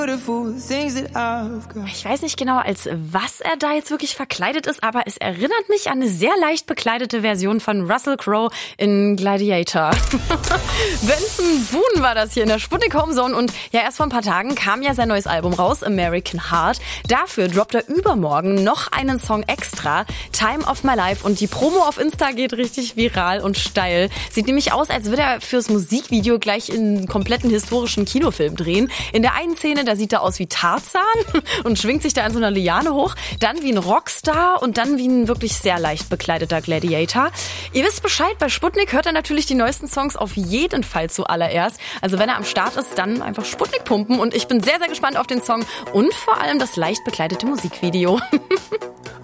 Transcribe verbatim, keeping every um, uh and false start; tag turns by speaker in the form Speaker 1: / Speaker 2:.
Speaker 1: Ich weiß nicht genau, als was er da jetzt wirklich verkleidet ist, aber es erinnert mich an eine sehr leicht bekleidete Version von Russell Crowe in Gladiator. Benson Boone war das hier in der Sputnik Homezone und ja, erst vor ein paar Tagen kam ja sein neues Album raus, American Heart. Dafür droppt er übermorgen noch einen Song extra, Time of My Life, und die Promo auf Insta geht richtig viral und steil. Sieht nämlich aus, als würde er fürs Musikvideo gleich einen kompletten historischen Kinofilm drehen. In der einen Szene, da sieht er aus wie Tarzan und schwingt sich da an so einer Liane hoch, dann wie ein Rockstar und dann wie ein wirklich sehr leicht bekleideter Gladiator. Ihr wisst Bescheid, bei Sputnik hört er natürlich die neuesten Songs auf jeden Fall zuallererst. Also wenn er am Start ist, dann einfach Sputnik pumpen, und ich bin sehr, sehr gespannt auf den Song und vor allem das leicht bekleidete Musikvideo.